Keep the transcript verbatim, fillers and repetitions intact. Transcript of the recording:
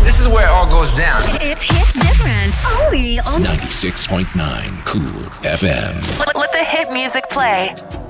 This is where it all goes down. It's hits different. Only on ninety-six point nine Cool F M. Let, let the hit music play.